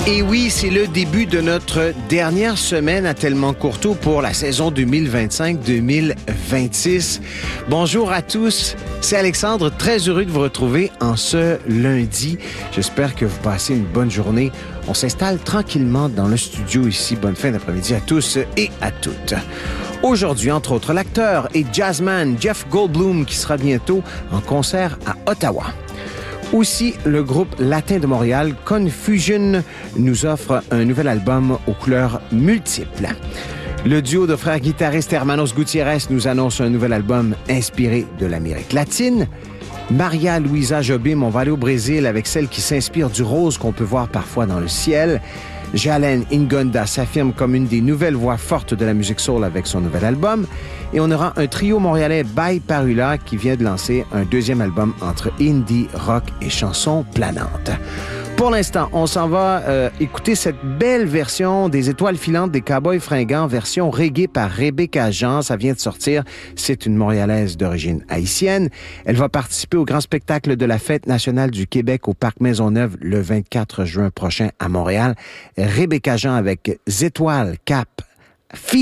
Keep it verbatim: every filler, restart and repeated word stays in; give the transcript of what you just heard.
Et oui, c'est le début de notre dernière semaine à Tellement Courteau pour la saison deux mille vingt-cinq deux mille vingt-six. Bonjour à tous, c'est Alexandre, très heureux de vous retrouver en ce lundi. J'espère que vous passez une bonne journée. On s'installe tranquillement dans le studio ici. Bonne fin d'après-midi à tous et à toutes. Aujourd'hui, entre autres, l'acteur et jazzman Jeff Goldblum qui sera bientôt en concert à Ottawa. Aussi, le groupe latin de Montréal, Confusion, nous offre un nouvel album aux couleurs multiples. Le duo de frères guitaristes Hermanos Gutiérrez nous annonce un nouvel album inspiré de l'Amérique latine. Maria Luisa Jobim, on va aller au Brésil avec celle qui s'inspire du rose qu'on peut voir parfois dans le ciel. Jalen Ingonda s'affirme comme une des nouvelles voix fortes de la musique soul avec son nouvel album. Et on aura un trio montréalais By Parula qui vient de lancer un deuxième album entre indie, rock et chansons planantes. Pour l'instant, on s'en va euh, écouter cette belle version des Étoiles filantes des Cowboys fringants, version reggae par Rebecca Jean. Ça vient de sortir. C'est une Montréalaise d'origine haïtienne. Elle va participer au grand spectacle de la Fête nationale du Québec au Parc Maisonneuve le vingt-quatre juin prochain à Montréal. Rebecca Jean avec Étoiles, Cap, Filantes.